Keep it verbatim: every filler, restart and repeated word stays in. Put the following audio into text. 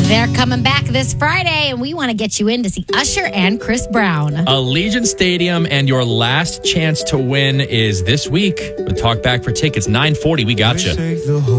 They're coming back this Friday, and we want to get you in to see Usher and Chris Brown. Allegiant Stadium, and your last chance to win is this week. We'll talk back for tickets. nine forty, we got you.